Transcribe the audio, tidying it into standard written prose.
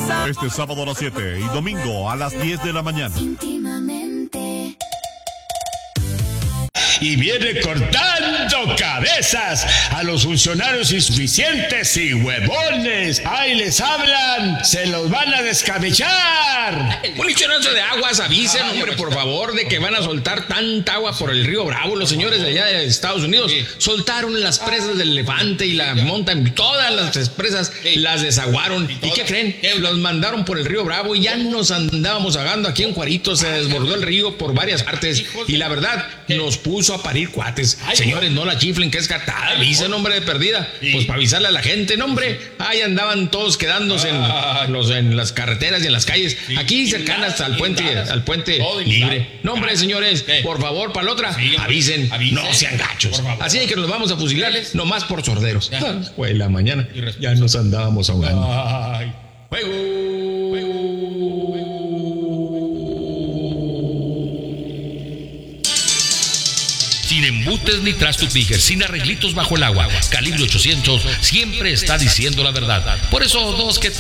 Este sábado a las 7 y domingo a las 10 de la mañana. Y viene cortando cabezas a los funcionarios insuficientes y huevones. ¡Ay, les hablan! ¡Se los van a descabechar! Un lichonazo de aguas, avisen, hombre, por favor, de que van a soltar tanta agua por el río Bravo. Los señores de allá de Estados Unidos soltaron las presas del Elefante y la Mountain. Todas las presas las desaguaron. ¿Y qué creen? Los mandaron por el río Bravo y ya nos andábamos ahogando aquí en Juarito. Se desbordó el río por varias partes y la verdad nos puso a parir cuates. Señores, no la chiflen, que es catada. Avisen, hombre, de perdida. Pues para avisarle a la gente, no, hombre. Ahí andaban todos quedándose en las carreteras y en las calles. Aquí cercanas al puente libre. No, hombre, señores, por favor, para la otra, avisen, no sean gachos. Así que nos vamos a fusilar nomás por sorderos. Fue la mañana, ya nos andábamos ahogando. Sin embutes ni trastupijes, sin arreglitos bajo el agua. Calibre 800 siempre está diciendo la verdad. Por eso, dos que